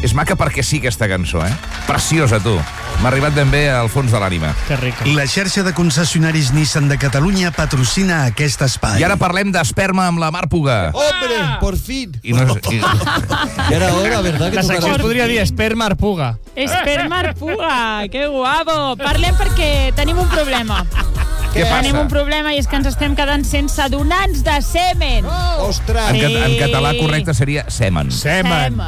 És maca perquè sí, aquesta cançó, Preciosa, tu. M'ha arribat ben bé al fons de l'ànima. Que rica. La xarxa de concessionaris Nissan de Catalunya patrocina aquest espai. I ara parlem d'esperma amb la Mar Puga. ¡Hombre, por fin! I no és... Ya era hora, ¿verdad? La secció es podria dir Esperma Arpuga. Esperma Arpuga, que guapo. Parlem perquè tenim un problema. Què passa? Tenim un problema i és que ens estem quedant sense donants de semen. ¡Ostras! En català correcte seria semen. Semen.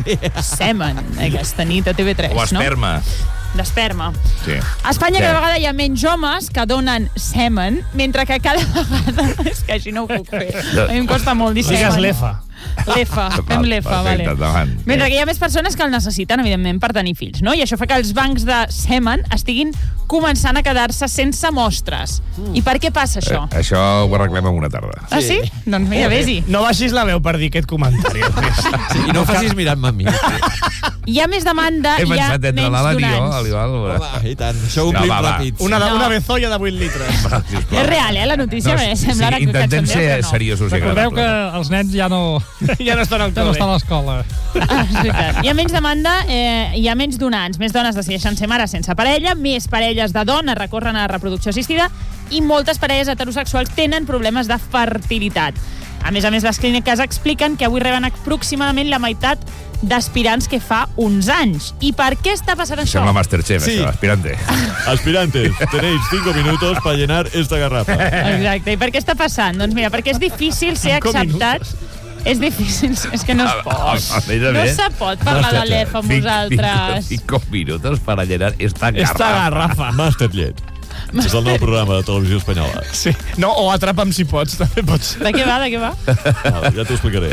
Semen. Aquesta nit a TV3, O esperma. no? D'esperma. Sí. A Espanya cada vegada hi ha menys homes que donen semen, mentre que cada vegada... És que així no ho puc fer. A mi em costa molt dir semen. Digues l'EFA. L'EFA, fem l'EFA, vale. Mentre que hi ha més persones que el necessiten, evidentment, per tenir fills, no? I això fa que els bancs de semen estiguin començant a quedar-se sense mostres. I per què passa això? Això ho arreglem en una tarda. Ah, sí? Doncs mira, vés-hi. No baixis la veu per dir aquest comentari. Sí, I no ho facis mirant-me a mi. Hi ha més demanda, He hi ha pensat entre menys l'Alan i jo, donants. Home, i tant. Això ho omplim ràpid. Una bezolla de 8 litres. És real, la notícia? No, Sembla sí, intentem ser seriosos i Recordeu que agradables. els nens ja no estan al estan a l'escola. Ah, és veritat. Hi ha menys demanda, hi ha menys donants, més dones decideixen ser mares sense parella, més parelles de dones recorren a la reproducció assistida i moltes parelles heterosexuals tenen problemes de fertilitat. A més, les clíniques expliquen que avui reben aproximadament la meitat d'aspirants que fa uns anys. I per què està passant això? Sembla Masterchef, Sí. això, aspirante. Aspirantes, tenéis 5 minutos para llenar esta garrafa. Exacte. I per què està passant? Doncs mira, perquè és difícil ser acceptat. És difícil, és que no es pot. No se pot parlar de l'EF amb vosaltres. 5 minutos para llenar esta garrafa. Esta garrafa. Masterllet. És el nou programa de televisió espanyola. Sí. No, o Atrapa'm si pots, també pots. De què va, de què va? Ja t'ho explicaré.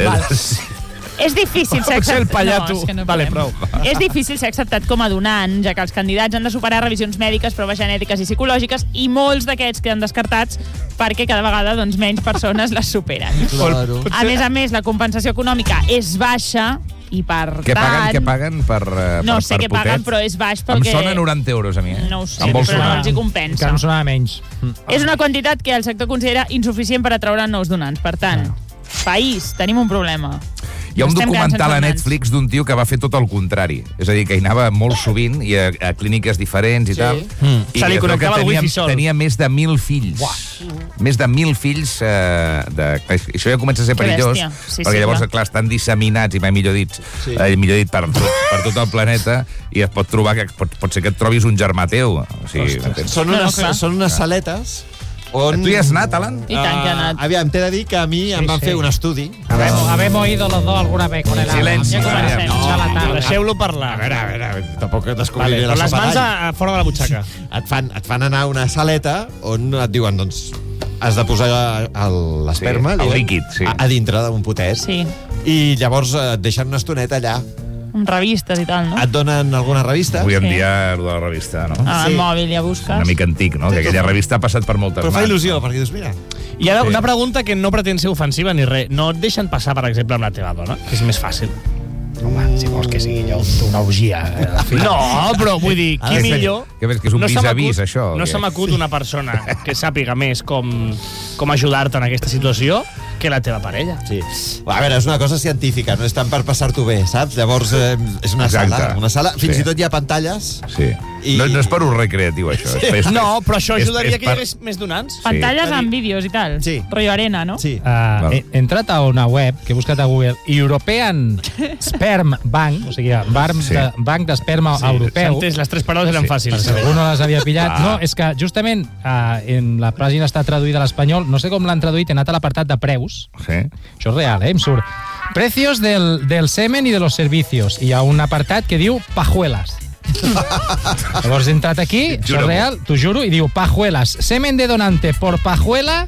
És difícil ser Potser el acceptat... pallato. No, és que no Vale, podem. prou. És difícil ser acceptat com a donant, ja que els candidats han de superar revisions mèdiques, proves genètiques i psicològiques, i molts d'aquests queden descartats perquè cada vegada menys persones les superen. Claro. A més, la compensació econòmica és baixa i per tant... Què paguen per No sé per què paguen, potet? però és baix Em perquè... sona 90 euros a mi, No ho sé, Em vols però no sonar? els hi compensa. Que em sonava menys. És una quantitat que el sector considera insuficient per atraure nous donants. Per tant, país, tenim un problema. Hi ha un Estem quedant documental a sense donants. Netflix d'un tio que va fer tot el contrari. És a dir, que hi anava molt sovint i a clíniques diferents i tal. I Se li es veu connectava que el wifi sol. Tenia més de 1.000 fills. Més de 1.000 fills. Això ja comença a ser Que perillós. bèstia. Sí, perquè sí, llavors, clar. clar, estan disseminats, i mai millor dit, per tot el planeta, i es pot trobar que pot ser que et trobis un germà teu. O sigui, m'entens? Són unes saletes on... Tu hi has anat, Alan? I tant que ha anat. Aviam, t'he de dir que a mi em van fer un estudi. Habemos oído los dos alguna vez con el agua. Silenci. Ja comencem. Deixeu-lo parlar. A veure, tampoc Vale, descobriré però la les sopa mans d'all. fora de la butxaca. Et fan anar a una saleta on et diuen, doncs, has de posar l'esperma Sí, el líquid, sí. a dintre d'un potet. Sí, I llavors et deixen una estoneta allà. amb revistes i tal, no? Et donen alguna revista. Avui en Sí. dia, lo de la revista, no? Ah, Sí. el mòbil ja busques. Una mica antic, no? Que aquella revista ha passat per moltes Però fa mans. il·lusió, perquè dius, mira... I ara una pregunta que no pretén ser ofensiva ni res. No et deixen passar, per exemple, amb la teva dona, que és més fàcil. Home, si vols que sigui jo una orgia. No, però vull dir, qui millor... Que és un se vis-a-vis, m'acut- això. No que- se m'acut una persona que sàpiga més com ajudar-te en aquesta situació que la teva parella. Sí. A veure, és una cosa científica, no és tant per passar-t'ho bé, saps? Llavors, és una Exacte. sala. Fins Sí. i tot hi ha pantalles. Sí. I- No és per un recreatiu, això. No, però això ajudaria és que hi hagués més donants. Pantalles Sí. amb vídeos i tal. Sí. Rotllo arena, no? Sí. Val. He entrat a una web que he buscat a Google European Sperm Bank, o sigui, banc d'esperma europeu. S'entès, les tres paraules eren Per fàcils. si algú no les havia pillat. No, és que justament en la pàgina està traduïda a l'espanyol, no sé com l'han traduït, he anat a l'apartat de preus. Sí. Això és real, em surt. Precios del semen y de los servicios. I hi ha un apartat que diu pajuelas. Llavors he entrat aquí, això és real, t'ho juro, i diu pajuelas. Semen de donante por pajuela.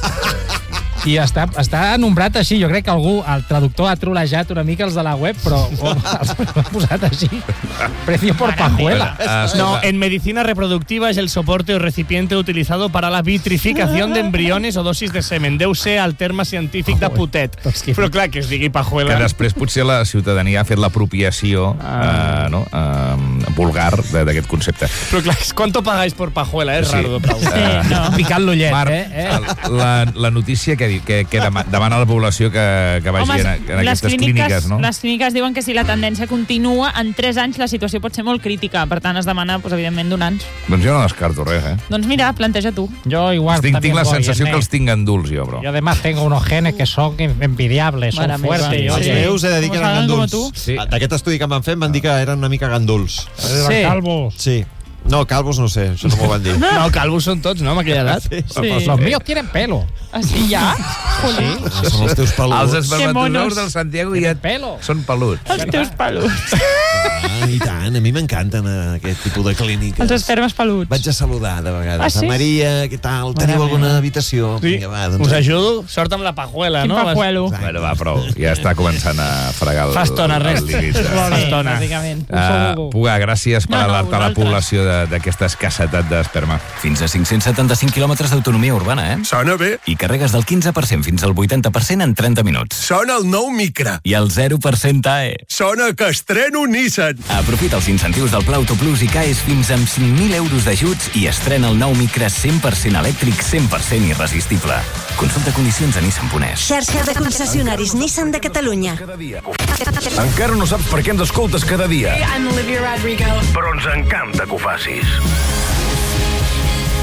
I està nombrat així. Jo crec que el traductor ha trolejat una mica els de la web, però els ha posat així. Precio por pajuela. No, en medicina reproductiva es el soporte o recipiente utilizado para la vitrificación de embriones o dosis de semen. Deu ser el terme científic de potet. Però clar, que es digui Que pajuela. després potser la ciutadania ha fet l'apropiació no? vulgar d'aquest concepte. Però clar, ¿cuánto pagáis por pajuela? És raro de preguntar. Sí, no. Picant l'ullet, Marc, la notícia que demana la població que vagi Home, en aquestes clíniques, no? Les clíniques diuen que si la tendència continua, en 3 anys la situació pot ser molt crítica. Per tant, es demana, doncs, evidentment, donants. Doncs jo no descarto res, Doncs mira, planteja tu. Yo igual Tinc también la voy, sensació Ernest. que els tinc ganduls, jo, bro. Y además tengo unos genes que son envidiables, son Mare meva. fuertes. Sí. Els Oye, meus he de dir que Com eren salgan ganduls. com tu. Sí. D'aquest estudi que em van fer em van dir que eren una mica ganduls. sí. Calvos. Sí. No, calvos no sé, això no m'ho van dir. No, calvos són tots, no, amb aquella edat? Sí. Los míos tienen pelo. Ah, sí, ja? Jolín. Ah, són els teus Els peluts. espermatozoides del Santiago ja Pelo. són peluts. Els teus peluts. Ah, i tant, a mi m'encanten aquest tipus de clíniques. Els espermes peluts. Vaig a saludar de vegades. Ah, sí? A Maria, què tal? Teniu alguna habitació? Sí, Vinga, va, doncs... us ajudo. Sort amb la pajuela, Quin no? pajuelo. Bueno, va, prou. Ja està començant a fregar Fa estona, res. límit. Fa Sí, estona. bàsicament. Puga, gràcies per No, alertar la vosaltres. població d'aquesta escassetat d'esperma. Fins a 575 quilòmetres d'autonomia urbana, eh? Sona bé. I carregues del 15% fins al 80% en 30 minuts. Sona el nou Micra. I el 0% AE. Sona que estreno Nissan. Aprofita els incentius del Pla Autoplus i caes fins amb 5.000 euros d'ajuts i estrena el nou Micra 100% elèctric, 100% irresistible. Consulta condicions a Nissan.es. Xarxa de concessionaris Nissan de Catalunya. Encara no saps per què ens escoltes cada dia. I'm Olivia Rodrigo. Però ens encanta que ho facis.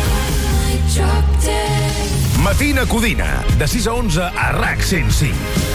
Matina Codina, de 6 a 11 a RAC 105.